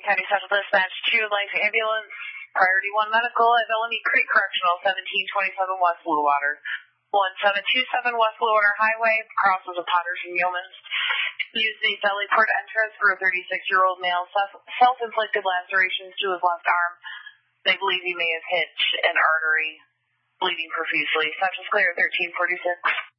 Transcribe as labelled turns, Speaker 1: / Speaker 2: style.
Speaker 1: County Central Dispatch 2 Life Ambulance, Priority 1 Medical at Bellamy Creek Correctional, 1727 West Blue Water. 1727 West Blue Water Highway, crosses of Potters and Yeomans. Use the Bellyport entrance for a 36-year-old male, self-inflicted lacerations to his left arm. They believe he may have hit an artery, bleeding profusely. Such is clear, 1346.